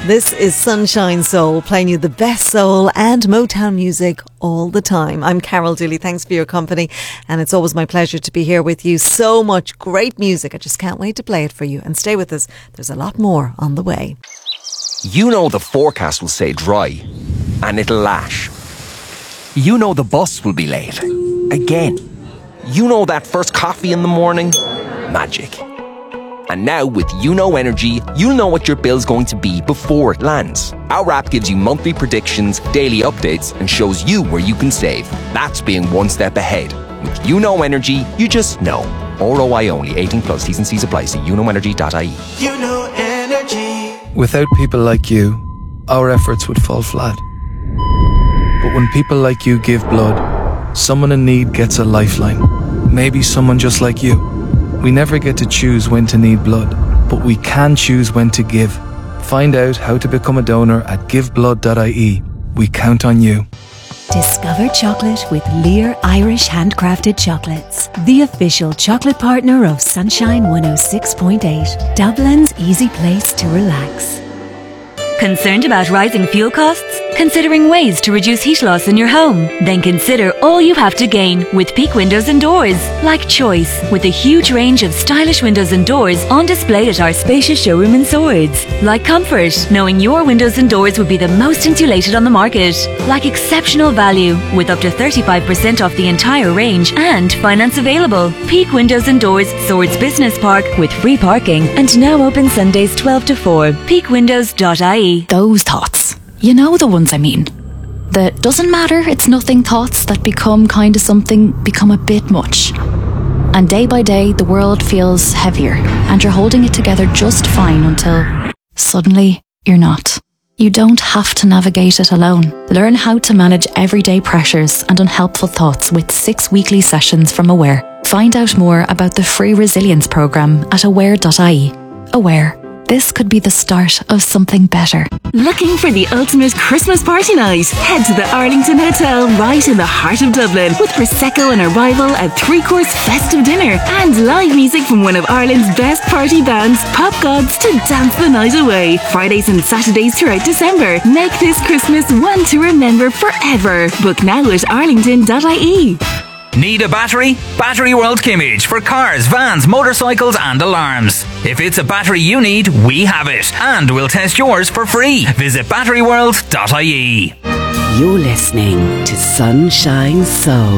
This is Sunshine Soul, playing you the best soul and Motown music all the time. I'm Carol Dooley. Thanks for your company, and it's always my pleasure to be here with you. So much great music. I just can't wait to play it for you. And stay with us. There's a lot more on the way. You know the forecast will say dry, and it'll lash. You know the bus will be late. Again. You know that first coffee in the morning? Magic. And now with YouKnow Energy, you'll know what your bill's going to be before it lands. Our app gives you monthly predictions, daily updates, and shows you where you can save. That's being one step ahead. With YouKnow Energy, you just know. ROI only. 18 plus. T's and C's apply. See youknowenergy.ie. YouKnow Energy. Without people like you, our efforts would fall flat. But when people like you give blood, someone in need gets a lifeline. Maybe someone just like you. We never get to choose when to need blood, but we can choose when to give. Find out how to become a donor at giveblood.ie. We count on you. Discover chocolate with Lear Irish Handcrafted Chocolates, the official chocolate partner of Sunshine 106.8, Dublin's easy place to relax. Concerned about rising fuel costs? Considering ways to reduce heat loss in your home? Then consider all you have to gain with Peak Windows and Doors. Like Choice, with a huge range of stylish windows and doors on display at our spacious showroom in Swords. Like Comfort, knowing your windows and doors would be the most insulated on the market. Like exceptional value, with up to 35% off the entire range and finance available. Peak Windows and Doors, Swords Business Park, with free parking and now open Sundays 12 to 4. peakwindows.ie. Those thoughts. You know the ones I mean. The doesn't matter, it's nothing thoughts that become kind of something, become a bit much. And day by day, the world feels heavier, and you're holding it together just fine until suddenly you're not. You don't have to navigate it alone. Learn how to manage everyday pressures and unhelpful thoughts with 6 weekly sessions from Aware. Find out more about the free resilience programme at aware.ie. Aware. This could be the start of something better. Looking for the ultimate Christmas party night? Head to the Arlington Hotel right in the heart of Dublin with Prosecco and Arrival, a 3-course festive dinner and live music from one of Ireland's best party bands, Pop Gods, to dance the night away. Fridays and Saturdays throughout December. Make this Christmas one to remember forever. Book now at arlington.ie. Need a battery? Battery World Kimmage for cars, vans, motorcycles and alarms. If it's a battery you need, we have it. And we'll test yours for free. Visit batteryworld.ie. You're listening to Sunshine Soul.